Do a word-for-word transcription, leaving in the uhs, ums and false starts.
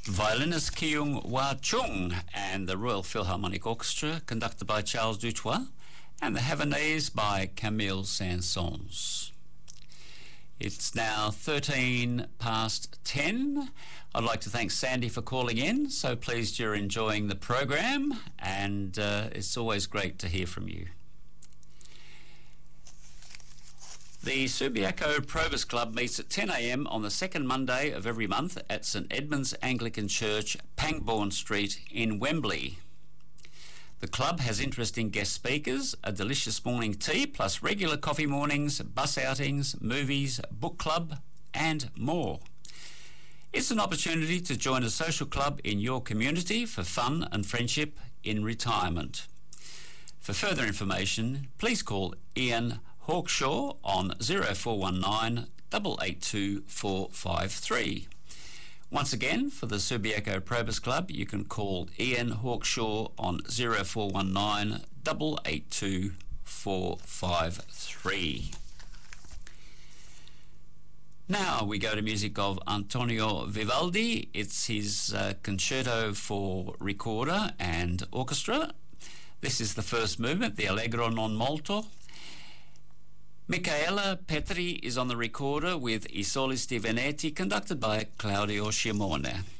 Violinist Kyung Hwa Chung and the Royal Philharmonic Orchestra, conducted by Charles Dutoit, and the Havanaise by Camille Saint-Saëns. It's now thirteen past ten. I'd like to thank Sandy for calling in. So pleased you're enjoying the program, and uh, it's always great to hear from you. The Subiaco Probus Club meets at ten a m on the second Monday of every month at St Edmund's Anglican Church, Pangbourne Street in Wembley. The club has interesting guest speakers, a delicious morning tea, plus regular coffee mornings, bus outings, movies, book club, and more. It's an opportunity to join a social club in your community for fun and friendship in retirement. For further information, please call Ian Hawkshaw on zero four one nine, eight eight two, four five three. Once again, for the Subiaco Probus Club, you can call Ian Hawkshaw on zero four one nine, eight eight two, four five three. Now we go to music of Antonio Vivaldi. It's his uh, concerto for recorder and orchestra. This is the first movement, the Allegro non molto. Michaela Petri is on the recorder with I Solisti Veneti, conducted by Claudio Scimone.